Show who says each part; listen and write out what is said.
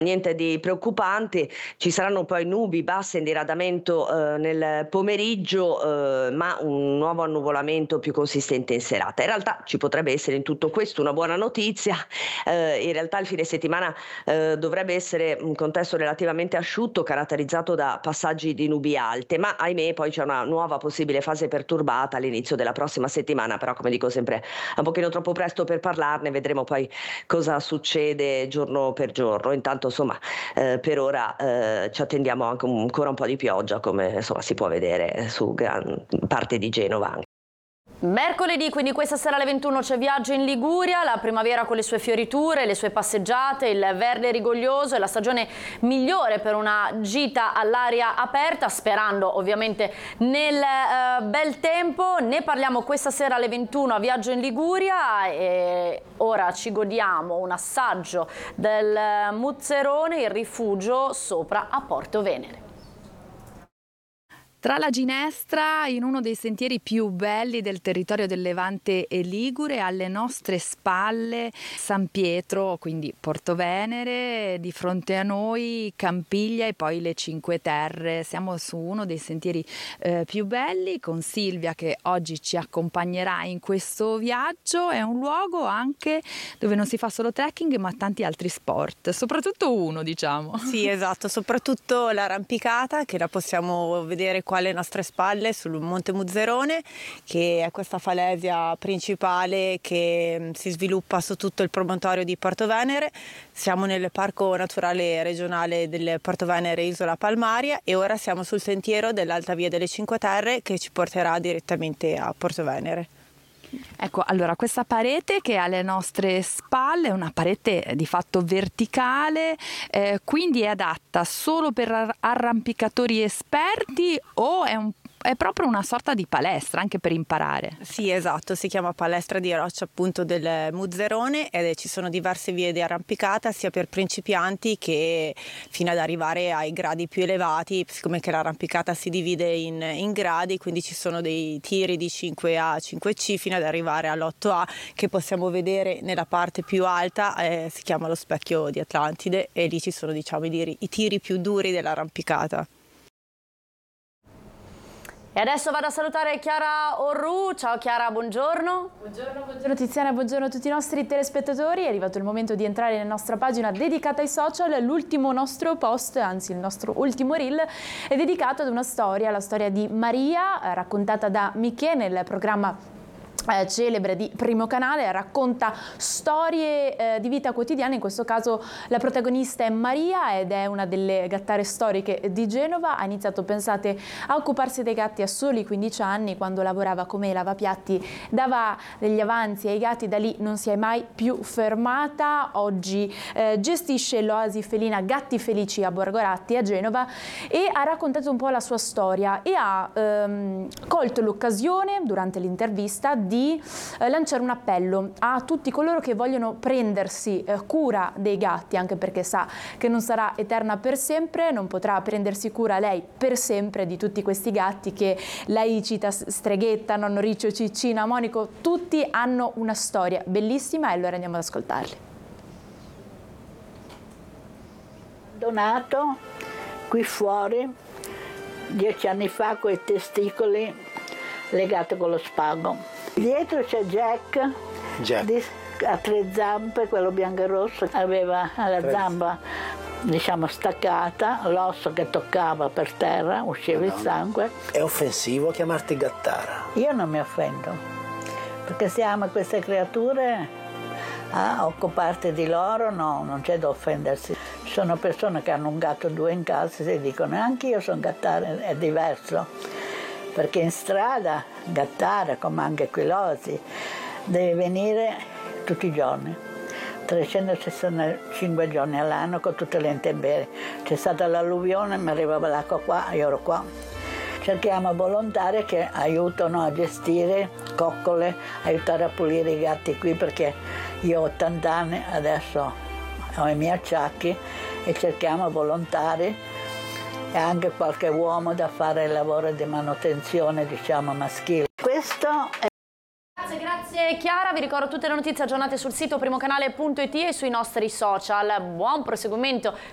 Speaker 1: Niente di preoccupante, ci saranno poi nubi basse in diradamento nel pomeriggio, ma un nuovo annuvolamento più consistente in serata. In realtà ci potrebbe essere in tutto questo una buona notizia. In realtà il fine settimana dovrebbe essere un contesto relativamente asciutto, caratterizzato da passaggi di nubi alte, ma ahimè poi c'è una nuova possibile fase perturbata all'inizio della prossima settimana, però come dico sempre è un pochino troppo presto per parlarne, vedremo poi cosa succede giorno per giorno. Intanto insomma per ora ci attendiamo anche ancora un po' di pioggia, come insomma si può vedere su gran parte di Genova.
Speaker 2: Mercoledì, quindi questa sera alle 21 c'è viaggio in Liguria, la primavera con le sue fioriture, le sue passeggiate, il verde rigoglioso, è la stagione migliore per una gita all'aria aperta, sperando ovviamente nel bel tempo. Ne parliamo questa sera alle 21 a Viaggio in Liguria e ora ci godiamo un assaggio del Muzzerone, il rifugio sopra a Porto Venere.
Speaker 3: Tra la ginestra, in uno dei sentieri più belli del territorio del Levante e Ligure, alle nostre spalle San Pietro, quindi Porto Venere, di fronte a noi Campiglia e poi le Cinque Terre. Siamo su uno dei sentieri più belli con Silvia che oggi ci accompagnerà in questo viaggio. È un luogo anche dove non si fa solo trekking ma tanti altri sport, soprattutto uno, diciamo.
Speaker 4: Sì, esatto, soprattutto l'arrampicata che la possiamo vedere qua alle nostre spalle sul Monte Muzzerone, che è questa falesia principale che si sviluppa su tutto il promontorio di Porto Venere. Siamo nel Parco Naturale Regionale del Porto Venere Isola Palmaria e ora siamo sul sentiero dell'Alta Via delle Cinque Terre che ci porterà direttamente a Porto Venere.
Speaker 3: Ecco, allora questa parete che è alle nostre spalle è una parete di fatto verticale, quindi è adatta solo per arrampicatori esperti o è proprio una sorta di palestra anche per imparare?
Speaker 4: Sì, esatto, si chiama palestra di roccia appunto del Muzzerone e ci sono diverse vie di arrampicata sia per principianti che fino ad arrivare ai gradi più elevati, siccome che l'arrampicata si divide in gradi, quindi ci sono dei tiri di 5A, 5C fino ad arrivare all'8A che possiamo vedere nella parte più alta, si chiama lo specchio di Atlantide e lì ci sono diciamo i tiri più duri dell'arrampicata.
Speaker 2: E adesso vado a salutare Chiara Orru. Ciao Chiara, buongiorno.
Speaker 5: Buongiorno Tiziana, buongiorno a tutti i nostri telespettatori. È arrivato il momento di entrare nella nostra pagina dedicata ai social. L'ultimo nostro post, anzi il nostro ultimo reel, è dedicato ad una storia, la storia di Maria, raccontata da Michè nel programma celebre di Primo Canale. Racconta storie di vita quotidiana, in questo caso la protagonista è Maria ed è una delle gattare storiche di Genova. Ha iniziato, pensate, a occuparsi dei gatti a soli 15 anni, quando lavorava come lavapiatti, dava degli avanzi ai gatti, da lì non si è mai più fermata. Oggi gestisce l'oasi felina Gatti Felici a Borgoratti a Genova e ha raccontato un po' la sua storia e ha colto l'occasione durante l'intervista di lanciare un appello a tutti coloro che vogliono prendersi cura dei gatti, anche perché sa che non sarà eterna per sempre, non potrà prendersi cura lei per sempre di tutti questi gatti che lei cita: Streghetta, Nonno Riccio, Ciccina, Monico, tutti hanno una storia bellissima e allora andiamo ad ascoltarli.
Speaker 6: Donato qui fuori 10 anni fa coi testicoli legati con lo spago. Dietro c'è Jack. A 3 zampe, quello bianco e rosso, aveva la zamba diciamo staccata, l'osso che toccava per terra, usciva il sangue.
Speaker 7: È offensivo chiamarti gattara?
Speaker 6: Io non mi offendo, perché se ama queste creature a occuparti di loro, no, non c'è da offendersi. Ci sono persone che hanno un gatto o 2 in casa e dicono anche io sono gattara, è diverso. Perché in strada gattare, come anche qui l'oasi, deve venire tutti i giorni, 365 giorni all'anno con tutte le intemperie. C'è stata l'alluvione, mi arrivava l'acqua qua, io ero qua. Cerchiamo volontari che aiutano a gestire coccole, aiutare a pulire i gatti qui, perché io ho 80 anni, adesso ho i miei acciacchi e cerchiamo volontari e anche qualche uomo da fare il lavoro di manutenzione, diciamo, maschile. Questo è...
Speaker 2: Grazie Chiara, vi ricordo tutte le notizie aggiornate sul sito primocanale.it e sui nostri social. Buon proseguimento